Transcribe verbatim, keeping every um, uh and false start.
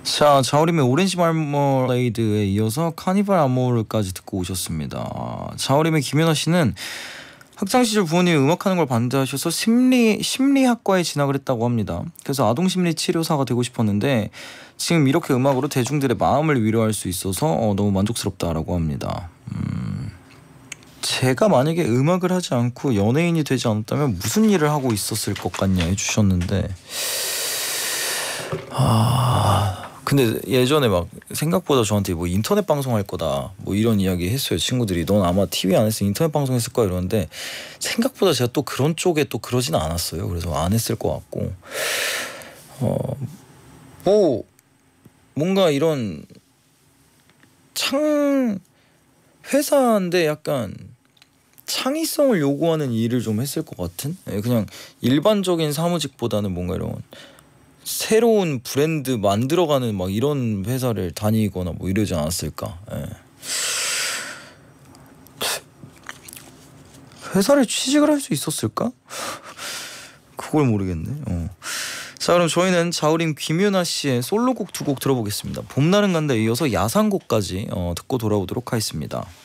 자, 자우림의 오렌지 말머레이드에 이어서 카니발 아모르까지 듣고 오셨습니다. 자우림의 김연아 씨는 학창 시절 부모님이 음악하는 걸 반대하셔서 심리 심리학과에 진학을 했다고 합니다. 그래서 아동심리 치료사가 되고 싶었는데 지금 이렇게 음악으로 대중들의 마음을 위로할 수 있어서 어, 너무 만족스럽다라고 합니다. 음, 제가 만약에 음악을 하지 않고 연예인이 되지 않았다면 무슨 일을 하고 있었을 것 같냐 해주셨는데, 아 근데 예전에 막 생각보다 저한테 뭐 인터넷 방송할 거다 뭐 이런 이야기 했어요. 친구들이 넌 아마 티비 안에서 인터넷 방송 했을 거야 이러는데, 생각보다 제가 또 그런 쪽에 또 그러지는 않았어요. 그래서 안 했을 것 같고, 어 뭐 뭔가 이런 창 회사인데 약간 창의성을 요구하는 일을 좀 했을 것 같은, 그냥 일반적인 사무직보다는 뭔가 이런 새로운 브랜드 만들어가는 막 이런 회사를 다니거나 뭐 이러지 않았을까. 예. 회사를 취직을 할 수 있었을까? 그걸 모르겠네. 어. 자, 그럼 저희는 자우림 김윤아 씨의 솔로곡 두 곡 들어보겠습니다. 봄날은 간다에 이어서 야상곡까지 어, 듣고 돌아오도록 하겠습니다.